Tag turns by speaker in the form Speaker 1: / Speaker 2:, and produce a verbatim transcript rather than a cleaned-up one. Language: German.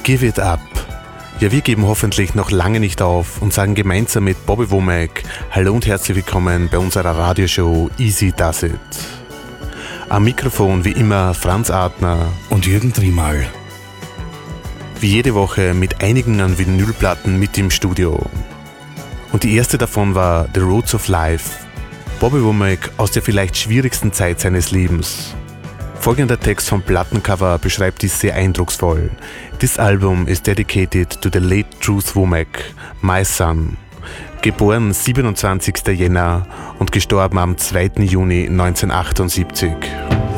Speaker 1: Give It Up. Ja, wir geben hoffentlich noch lange nicht auf und sagen gemeinsam mit Bobby Womack Hallo und herzlich willkommen bei unserer Radioshow Easy Does It. Am Mikrofon wie immer Franz Adner
Speaker 2: und Jürgen Trimal.
Speaker 1: Wie jede Woche mit einigen an Vinylplatten mit im Studio. Und die erste davon war The Roads of Life. Bobby Womack aus der vielleicht schwierigsten Zeit seines Lebens. Folgender Text vom Plattencover beschreibt dies sehr eindrucksvoll. This album is dedicated to the late Truth Womack, my son. Geboren siebenundzwanzigster Jänner und gestorben am zweiten Juni neunzehnhundertachtundsiebzig.